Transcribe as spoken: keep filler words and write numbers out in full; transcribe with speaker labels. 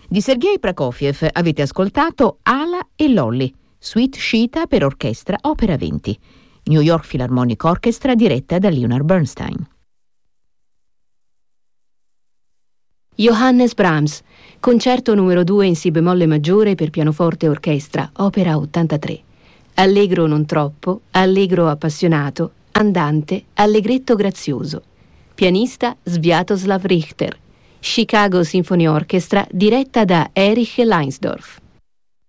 Speaker 1: Di Sergei Prokofiev avete ascoltato Ala e Lolly, Suite Scita per orchestra opera venti, New York Philharmonic Orchestra diretta da Leonard Bernstein.
Speaker 2: Johannes Brahms, concerto numero due in si bemolle maggiore per pianoforte e orchestra, opera ottantatré. Allegro non troppo, allegro appassionato, andante, allegretto grazioso. Pianista Sviatoslav Richter. Chicago Symphony Orchestra diretta da Erich Leinsdorf.